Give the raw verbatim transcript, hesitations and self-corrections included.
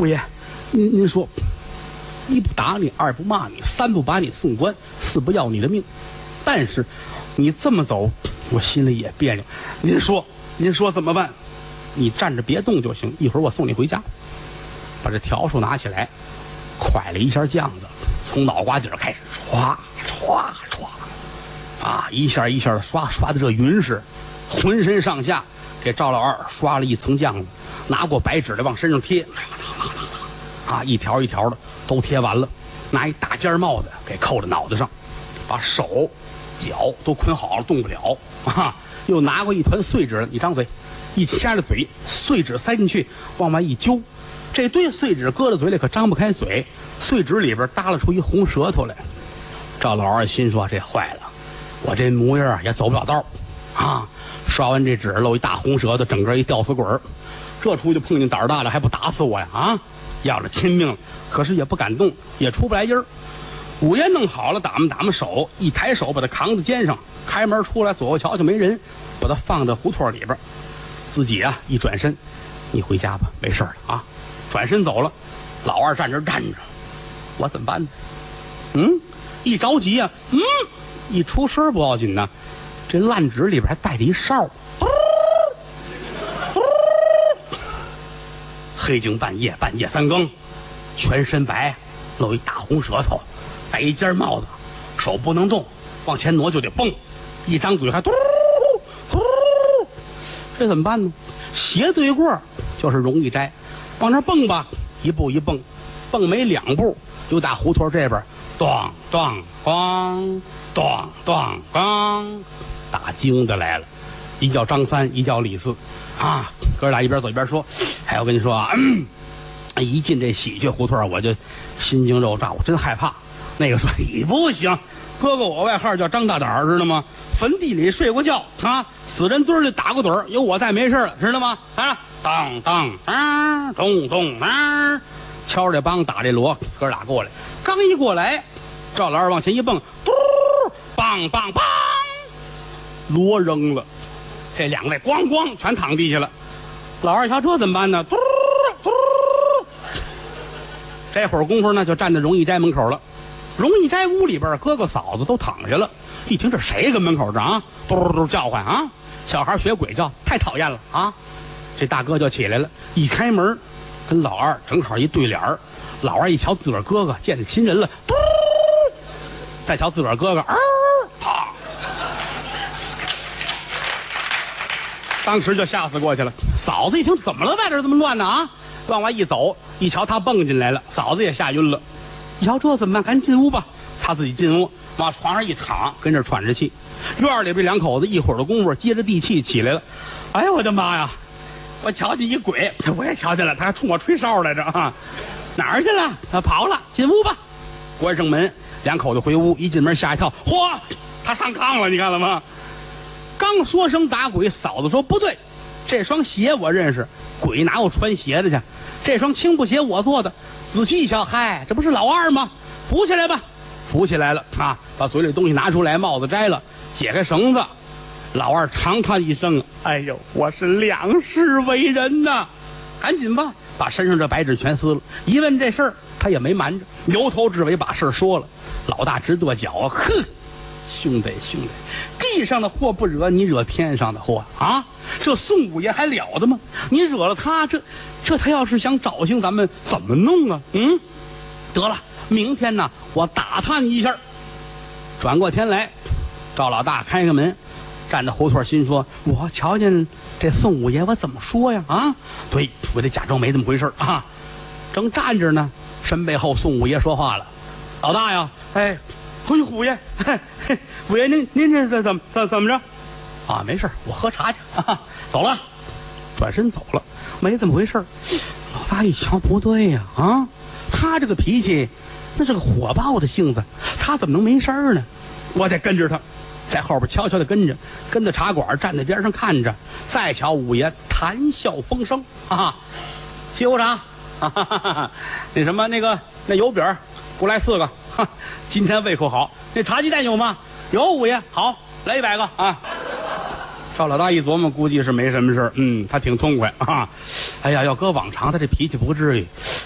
五爷，您您说，一不打你，二不骂你，三不把你送官，四不要你的命。但是你这么走，我心里也别扭。您说，您说怎么办？你站着别动就行，一会儿我送你回家。把这笤帚拿起来，蒯了一下酱子，从脑瓜顶开始唰唰唰，啊，一下一下的刷，刷的这匀实，浑身上下给赵老二刷了一层酱子，拿过白纸来往身上贴，啊，一条一条的都贴完了，拿一大尖帽子给扣在脑袋上，把手脚都捆好了，动不了啊！又拿过一团碎纸，你张嘴，一掐着嘴，碎纸塞进去，往外一揪，这堆碎纸搁在嘴里可张不开嘴，碎纸里边耷拉出一红舌头来。赵老二心说：这坏了，我这模样也走不了道啊！刷完这纸，露一大红舌头，整个一吊死鬼儿。这出去碰见胆儿大的，还不打死我呀？啊！要了亲命了，可是也不敢动，也出不来音儿。五爷弄好了，打磨打磨手，一抬手把他扛在肩上，开门出来，左右瞧瞧没人，把他放在胡同里边。自己啊一转身，你回家吧，没事了啊。转身走了，老二站这站着，我怎么办呢？嗯，一着急啊，嗯，一出声不要紧呢，这烂纸里边还带着一哨。黑更半夜，半夜三更，全身白，露一大红舌头，戴一尖帽子，手不能动，往前挪就得蹦，一张嘴还嘟嘟，这怎么办呢？斜对过就是容易摘，往那蹦吧，一步一蹦，蹦没两步，又打胡同这边，咚咚咣，咚咚咣，打惊的来了，一叫张三，一叫李四，啊，哥俩一边走一边说，哎，我跟你说啊，嗯、一进这喜鹊胡同，我就心惊肉炸，我真害怕。那个说你不行，哥哥我外号叫张大胆儿，知道吗？坟地里睡过觉啊，死人堆里打过盹儿，有我在没事了，知道吗？啊，当当啊，咚咚啊，敲这梆打这锣，哥俩过来，刚一过来，赵老二往前一蹦，嘟，梆梆梆，锣扔了，这两位咣咣全躺地下了。老二瞧这怎么办呢？嘟嘟，这会儿功夫呢，就站在荣义斋门口了。荣义斋屋里边，哥哥嫂子都躺下了。一听这谁跟门口这啊，嘟嘟叫唤啊，小孩学鬼叫，太讨厌了啊！这大哥就起来了，一开门，跟老二正好一对脸儿。老二一瞧自个儿哥哥见着亲人了，嘟，再瞧自个儿哥哥，嗷，啪，当时就吓死过去了。嫂子一听怎么了，外边这么乱呢啊？往外一走，一瞧他蹦进来了，嫂子也吓晕了。一瞧这怎么办？赶紧进屋吧。他自己进屋，往床上一躺，跟这喘着气。院里这两口子一会儿的功夫，接着地气起来了。哎呀，我的妈呀！我瞧见一鬼，我也瞧见了，他还冲我吹哨来着啊！哪儿去了？他跑了。进屋吧。关上门，两口子回屋，一进门吓一跳，嚯，他上炕了，你看了吗？刚说声打鬼，嫂子说不对，这双鞋我认识，鬼哪有穿鞋的去？这双青布鞋我做的。仔细一瞧，嗨，这不是老二吗？扶起来吧。扶起来了啊！把嘴里东西拿出来，帽子摘了，解开绳子。老二长叹一声：“哎呦，我是两世为人呐！”赶紧吧，把身上这白纸全撕了。一问这事儿，他也没瞒着，由头至尾把事儿说了。老大直跺脚啊，哼，兄弟兄弟，地上的祸不惹，你惹天上的祸啊！这宋五爷还了得吗？你惹了他，这这他要是想找醒咱们，怎么弄啊？嗯，得了。明天呢，我打探一下。转过天来，赵老大开开门，站在胡同心说：“我瞧见这宋五爷，我怎么说呀？啊，对，我得假装没这么回事啊。”正站着呢，身背后宋五爷说话了：“老大呀，哎，哎呦，五爷，嘿嘿五爷您您这怎怎么怎怎么着？啊，没事，我喝茶去，哈哈，走了。”转身走了，没这么回事。老大一瞧，不对呀，啊，他这个脾气。那是个火爆的性子，他怎么能没事儿呢？我得跟着他，在后边悄悄地跟着，跟着茶馆站在边上看着。再瞧五爷谈笑风生啊，西湖茶，哈哈哈哈，那什么那个那油饼，给我来四个。哈，今天胃口好。那茶鸡蛋有吗？有，五爷好，来一百个啊。赵老大一琢磨，估计是没什么事儿，嗯，他挺痛快啊。哎呀，要搁往常，他这脾气不至于。